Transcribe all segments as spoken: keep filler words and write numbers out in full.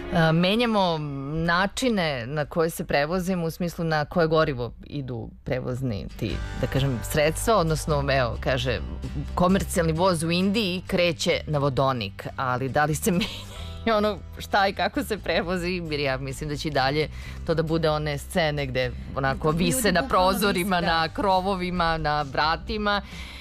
Menjamo načine na koje se prevozimo, u smislu na koje gorivo idu prevozni ti, da kažem, sredstva, odnosno, evo, kaže, komercijalni voz u Indiji kreće na vodonik, ali da li se menja ono šta i kako se prevozi, jer ja mislim da će i dalje to da bude one scene gde onako vise na prozorima, na krovovima, na vratima.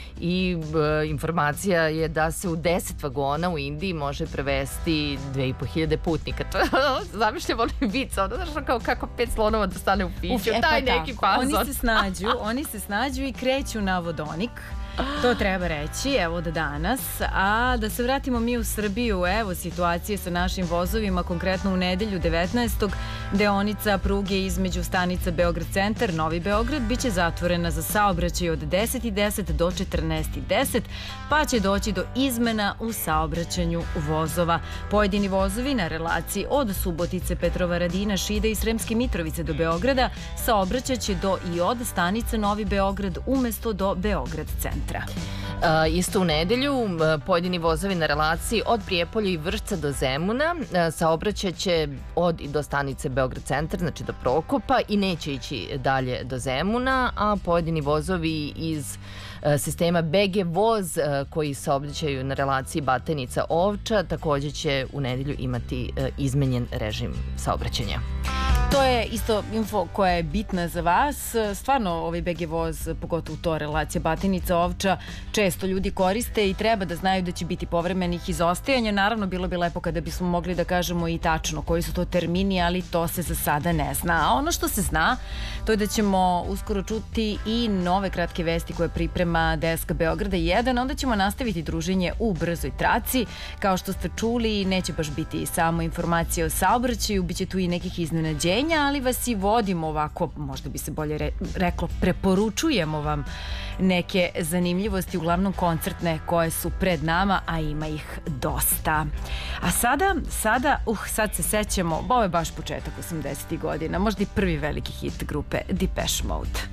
I e, informacija je da se u deset vagona u Indiji može prevesti dve i po hiljade putnika. To zamišljam onaj vic, ono, znaš, kao kako pet slonova da stane u piću, Uf, e, taj pa neki fazon. Oni se snađu, oni se snađu i kreću na vodonik. To treba reći, evo da danas. A da se vratimo mi u Srbiju, evo situacije sa našim vozovima, konkretno u nedelju devetnaestog deonica pruge između stanica Beograd centar, Novi Beograd biće zatvorena za saobraćaj od deset i deset do četrnaest i deset, pa će doći do izmena u saobraćanju vozova. Pojedini vozovi na relaciji od Subotice, Petrovaradina, Šida i Sremske Mitrovice do Beograda saobraćaće do i od stanice Novi Beograd umesto do Beograd centra. Uh, isto u nedelju uh, pojedini vozovi na relaciji od Prijepolja i Vršca do Zemuna uh, saobraćaće od i do stanice Beograd centar, znači do Prokopa, i neće ići dalje do Zemuna, a pojedini vozovi iz uh, sistema B G voz uh, koji saobraćaju na relaciji Batajnica Ovča takođe će u nedelju imati uh, izmenjen režim saobraćanja. To je isto info koja je bitna za vas. Stvarno ovaj B G voz, pogotovo to relacija Batajnica Ovča, često ljudi koriste i treba da znaju da će biti povremenih izostajanja. Naravno, bilo bi lepo kada bismo mogli da kažemo i tačno koji su to termini, ali to se za sada ne zna. A ono što se zna, to je da ćemo uskoro čuti i nove kratke vesti koje priprema Desk Beograda jedan, onda ćemo nastaviti druženje u brzoj traci. Kao što ste čuli, neće baš biti samo informacije o saobraćaju, bit će tu i nekih iznenađenja, ali vas i vodimo ovako, možda bi se bolje re, reklo, preporučujemo vam neke zanimljivosti, uglavnom koncertne koje su pred nama, a ima ih dosta. A sada, sada, uh, sad se sećamo, ovo je baš početak osamdesetih godina, možda i prvi veliki hit grupe Depeche Mode.